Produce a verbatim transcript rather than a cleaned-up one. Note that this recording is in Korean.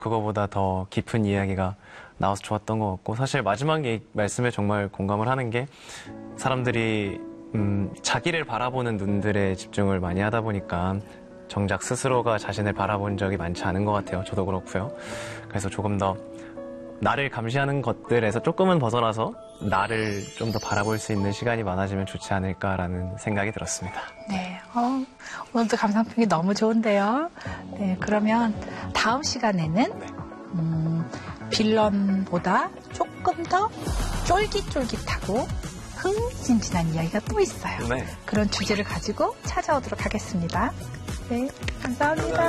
그거보다 더 깊은 이야기가 나와서 좋았던 것 같고, 사실 마지막 얘기, 말씀에 정말 공감을 하는 게 사람들이 음, 자기를 바라보는 눈들에 집중을 많이 하다 보니까 정작 스스로가 자신을 바라본 적이 많지 않은 것 같아요. 저도 그렇고요. 그래서 조금 더 나를 감시하는 것들에서 조금은 벗어나서 나를 좀 더 바라볼 수 있는 시간이 많아지면 좋지 않을까라는 생각이 들었습니다. 네, 어, 오늘도 감상평이 너무 좋은데요. 네, 그러면 다음 시간에는 음, 빌런보다 조금 더 쫄깃쫄깃하고 흥미진진한 이야기가 또 있어요. 네. 그런 주제를 가지고 찾아오도록 하겠습니다. 네, 감사합니다.